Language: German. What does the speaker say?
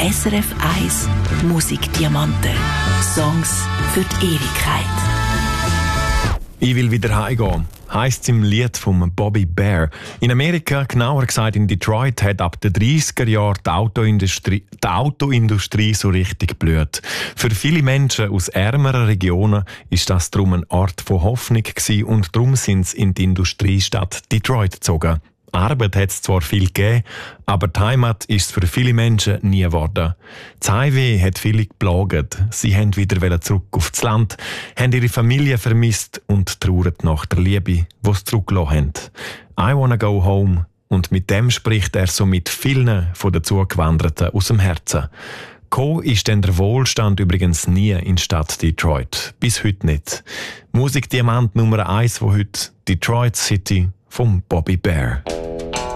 SRF 1 Musikdiamanten. Songs für die Ewigkeit. Ich will wieder heimgehen, heisst es im Lied von Bobby Bare. In Amerika, genauer gesagt in Detroit, hat ab den 30er Jahren die Autoindustrie so richtig geblüht. Für viele Menschen aus ärmeren Regionen ist das darum eine Art von Hoffnung gewesen und darum sind sie in die Industriestadt Detroit gezogen. Arbeit hat es zwar viel gegeben, aber die Heimat ist es für viele Menschen nie geworden. Das Heimweh hat viele geplagt. Sie wollten wieder zurück aufs Land, haben ihre Familie vermisst und trauern nach der Liebe, die sie zurückgelassen haben. I wanna go home. Und mit dem spricht er so mit vielen von den Zugewanderten aus dem Herzen. Gekommen ist denn der Wohlstand übrigens nie in die Stadt Detroit. Bis heute nicht. Musikdiamant Nummer 1 von heute, Detroit City von Bobby Bare.